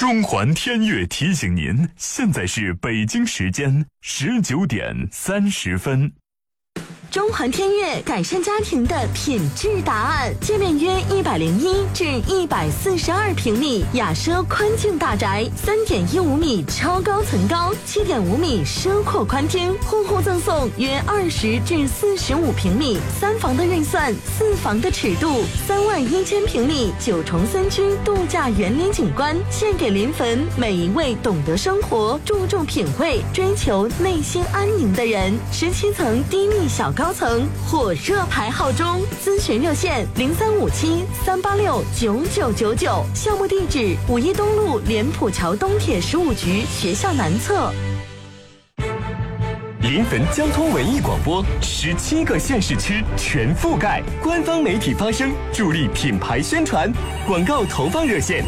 中环天悦提醒您，现在是北京时间19点30分。 中环天悦改善家庭的品质答案，界面约101至142平米，雅奢宽境大宅，3.15米超高层高，7.5米奢阔宽厅，户户赠送约20至45平米，3房的预算，4房的尺度，31000平米9重3区度假园林景观，献给临汾每一位懂得生活、注重品味、追求内心安宁的人。17层低密小高层，火热排号中，咨询热线0357-386-9999，项目地址5一东路莲浦桥东铁15局学校南侧。 临汾交通文艺广播17个县市区全覆盖，官方媒体发声，助力品牌宣传。广告投放热线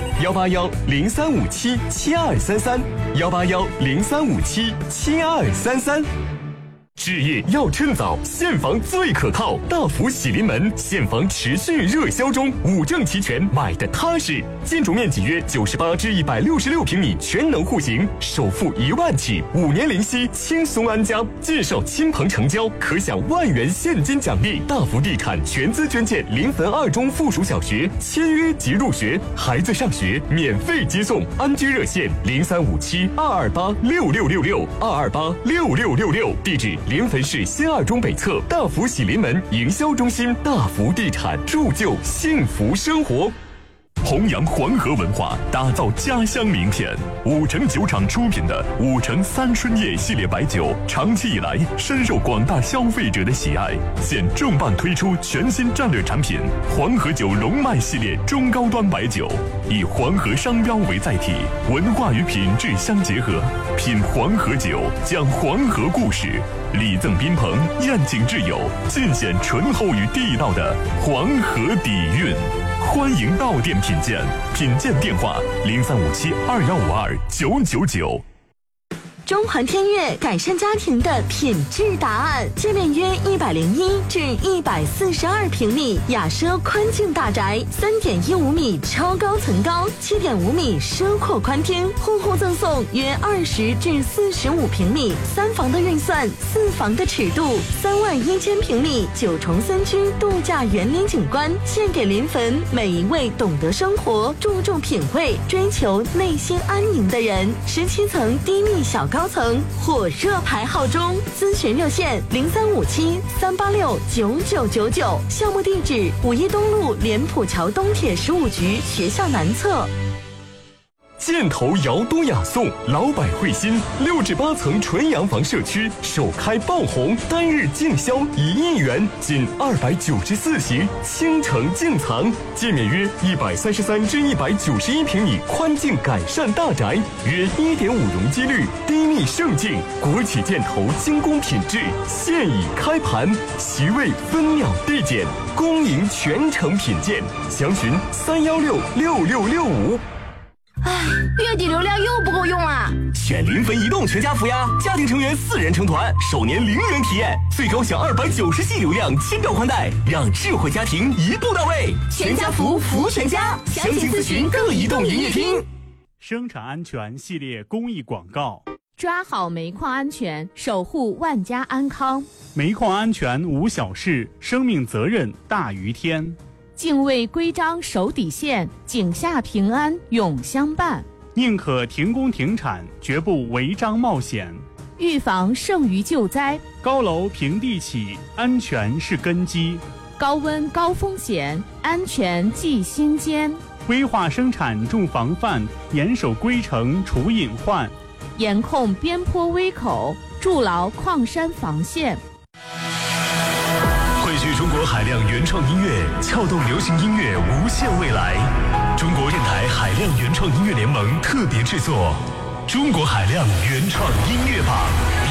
181-0357-7233，181-0357-7233。置业要趁早，现房最可靠，大福喜临门现房持续热销中，5证齐全，买的踏实。建筑面积约98至166平米，全能户型，首付1万起，5年零息，轻松安家。介绍亲朋成交，可享1万元现金奖励。大福地产全资捐建临汾2中附属小学，签约即入学，孩子上学免费接送。安居热线0357-228-6666，228-6666，地址临汾市新2中北侧大福喜临门营销中心。大福地产，铸就幸福生活。 弘扬黄河文化，打造家乡名片。5城酒厂出品的5城3春夜系列白酒，长期以来深受广大消费者的喜爱。现重磅推出全新战略产品黄河酒龙脉系列中高端白酒，以黄河商标为载体，文化与品质相结合，品黄河酒，讲黄河故事，礼赠宾朋，宴请挚友，尽显醇厚与地道的黄河底蕴。欢迎到店品鉴，品鉴电话0357-2152-999。 中环天悦改善家庭的品质答案，界面约101至142平米，雅奢宽境大宅，3.15米超高层高，7.5米奢阔宽厅，户户赠送约20至45平米，3房的预算，4房的尺度，31000平米9重3区度假园林景观，献给临汾每一位懂得生活、注重品味、追求内心安宁的人。17层低密小高层，火热排号中，咨询热线0357-386-9999，项目地址5一东路莲浦桥东铁15局学校南侧。 箭头窑都雅颂，老百惠新6至8层纯洋房社区首开爆红，单日净销1亿元，仅294席，倾城尽藏。界面约133至191平米，宽境改善大宅，约1.5容积率，低密盛境，国企箭头精工品质，现已开盘，席位分秒递减，恭迎全程品鉴，详询3166665。 月底流量又不够用啊！ 选临汾移动全家福呀，家庭成员4人成团，首年0元体验，最高享290G流量，7兆宽带，让智慧家庭一步到位。 全家福，福全家，详情咨询各移动营业厅。 生产安全系列公益广告： 抓好煤矿安全，守护万家安康。 煤矿安全无小事，生命责任大于天。 敬畏规章守底线，井下平安永相伴。 宁可停工停产，绝不违章冒险。 预防胜于救灾。 高楼平地起，安全是根基。 高温高风险，安全记心间。 规划生产重防范，严守规程除隐患。 严控边坡危口，筑牢矿山防线。 汇聚中国海量原创音乐，撬动流行音乐无限未来。中国电台海量原创音乐联盟特别制作《中国海量原创音乐榜》。